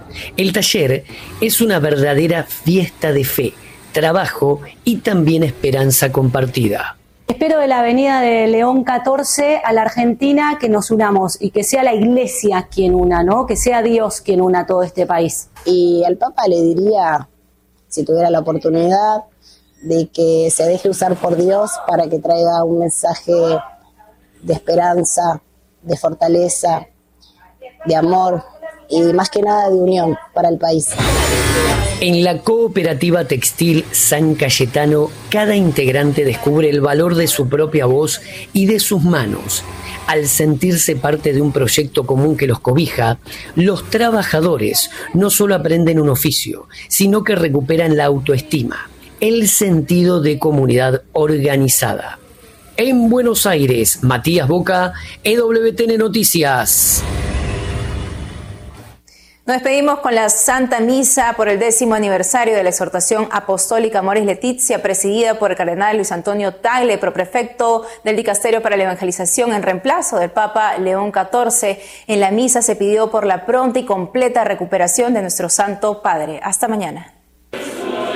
El taller es una verdadera fiesta de fe, trabajo y también esperanza compartida. Espero de la Avenida de León 14 a la Argentina que nos unamos y que sea la Iglesia quien una, ¿no? Que sea Dios quien una todo este país. Y al Papa le diría, si tuviera la oportunidad, de que se deje usar por Dios para que traiga un mensaje de esperanza, de fortaleza, de amor y más que nada de unión para el país. En la cooperativa textil San Cayetano, cada integrante descubre el valor de su propia voz y de sus manos. Al sentirse parte de un proyecto común que los cobija, los trabajadores no solo aprenden un oficio, sino que recuperan la autoestima, el sentido de comunidad organizada. En Buenos Aires, Matías Boca, EWTN Noticias. Nos despedimos con la Santa Misa por el 10º aniversario de la exhortación apostólica Amoris Laetitia, presidida por el cardenal Luis Antonio Tagle, proprefecto del Dicasterio para la Evangelización, en reemplazo del Papa León XIV. En la misa se pidió por la pronta y completa recuperación de nuestro Santo Padre. Hasta mañana.